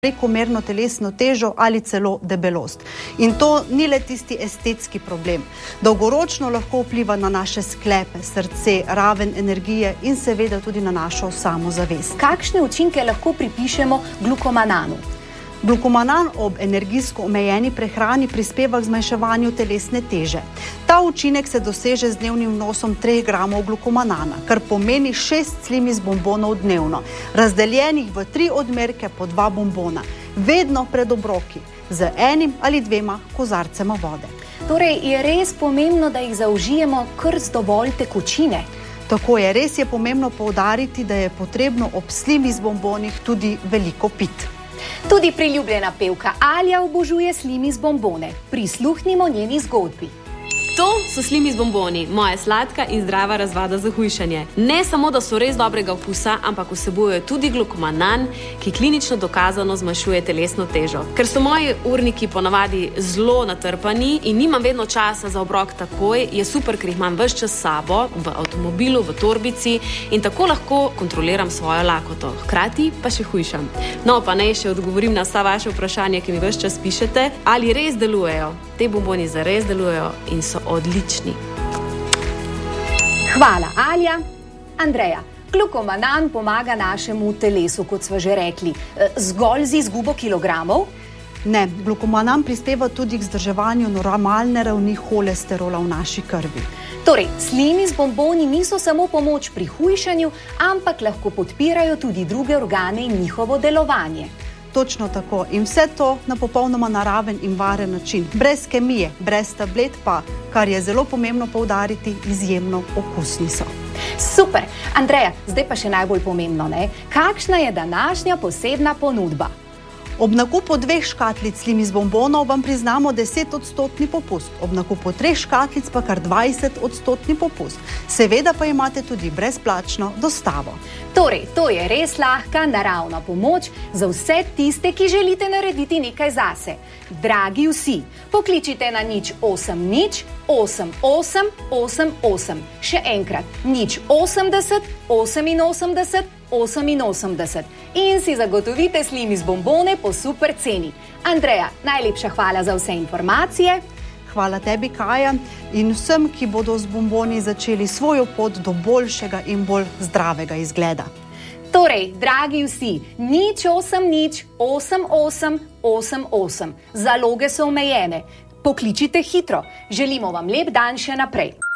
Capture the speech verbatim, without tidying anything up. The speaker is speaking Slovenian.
prekomerno telesno težo ali celo debelost. In to ni le tisti estetski problem. Dolgoročno lahko vpliva na naše sklepe, srce, raven energije in seveda tudi na našo samozavest. Kakšne učinke lahko pripišemo glukomananu? Glukomanan ob energijsko omejeni prehrani prispeva k zmanjševanju telesne teže. Ta učinek se doseže z dnevnim vnosom treh gramov glukomanana, kar pomeni šest slimis bombonov dnevno, razdeljenih v tri odmerke po dva bombona, vedno pred obroki, z enim ali dvema kozarcema vode. Torej je res pomembno, da jih zaužijemo kar z dovolj tekočine? Tako je, res je pomembno poudariti, da je potrebno ob slimis bombonih tudi veliko piti. Tudi priljubljena pevka Alja obožuje slimis bombone. Prisluhnimo njeni zgodbi. To so slimis bomboni, moja sladka in zdrava razvada za hujšanje. Ne samo, da so res dobrega okusa, ampak vsebujejo tudi glukomanan, ki klinično dokazano zmanjšuje telesno težo. Ker so moji urniki ponavadi zelo natrpani in nimam vedno časa za obrok takoj, je super, ker jih imam ves čas s sabo, v avtomobilu, v torbici in tako lahko kontroliram svojo lakoto. Hkrati pa še hujšam. No, pa naj še odgovorim na vsa vaše vprašanja, ki mi ves čas pišete, ali res delujejo. Te bomboni zares delujejo in so odlični. Hvala, Alja. Andreja, glukomanan pomaga našemu telesu, kot sva že rekli, zgolj z izgubo kilogramov? Ne, glukomanan prispeva tudi k vzdrževanju normalne ravni holesterola v naši krvi. Torej, slimis bomboni niso samo pomoč pri hujšanju, ampak lahko podpirajo tudi druge organe in njihovo delovanje. Točno tako. In vse to na popolnoma naraven in varen način. Brez kemije, brez tablet pa, kar je zelo pomembno poudariti, izjemno okusni so. Super! Andreja, zdaj pa še najbolj pomembno, ne? Kakšna je današnja posebna ponudba? Ob nakupu dveh škatlic slimis bombonov vam priznamo deset odstotni popust, ob nakupu treh škatlic pa kar dvajset odstotni popust. Seveda pa imate tudi brezplačno dostavo. Torej, to je res lahka, naravna pomoč za vse tiste, ki želite narediti nekaj zase. Dragi vsi, pokličite na nič osem nič osem osem osem osem. Še enkrat, nič osemdeset oseminosemdeset oseminosemdeset in si zagotovite slimis bombone po super ceni. Andreja, najlepša hvala za vse informacije. Hvala tebi, Kaja, in vsem, ki bodo z bomboni začeli svojo pot do boljšega in bolj zdravega izgleda. Torej, dragi vsi, nič osem nič osem osem osem osem. Zaloge so omejene. Pokličite hitro. Želimo vam lep dan še naprej.